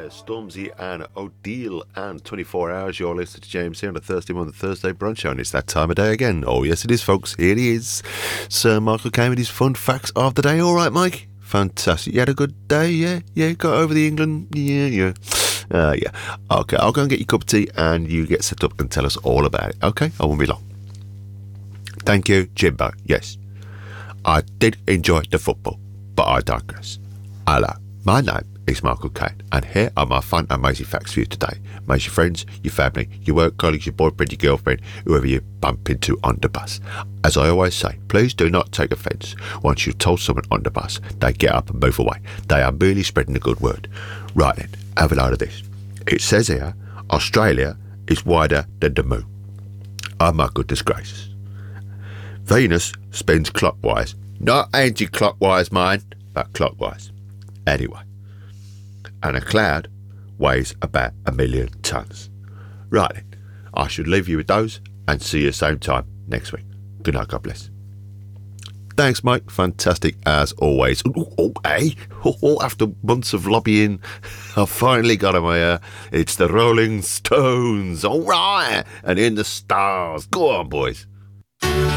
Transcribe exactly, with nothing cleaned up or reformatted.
there, Stormzy and O'Deal and twenty-four hours. You're listening to James here on a Thursday morning, Thursday brunch show, and it's that time of day again. Oh, yes, it is, folks. Here he is. Sir Michael Caine with his fun facts of the day. All right, Mike? Fantastic. You had a good day, yeah? Yeah, got over the England? Yeah, yeah. Uh, yeah. Okay, I'll go and get your cup of tea, and you get set up and tell us all about it. Okay? I won't be long. Thank you, Jimbo. Yes. I did enjoy the football, but I digress. Hello. My name is Michael Caine, and here are my fun and amazing facts for you today. May your friends, your family, your work colleagues, your boyfriend, your girlfriend, whoever you bump into on the bus. As I always say, please do not take offence. Once you've told someone on the bus, they get up and move away. They are merely spreading the good word. Right then, have a load of this. It says here, Australia is wider than the moon. Oh my goodness gracious. Venus spins clockwise, not anti-clockwise, mind, but clockwise. Anyway, and a cloud weighs about a million tonnes. Right then, I should leave you with those and see you same time next week. Good night, God bless. Thanks, Mike. Fantastic as always. Oh, oh, hey, oh, oh, after months of lobbying, I finally got him. Uh, it's the Rolling Stones. All right, and in the stars. Go on, boys.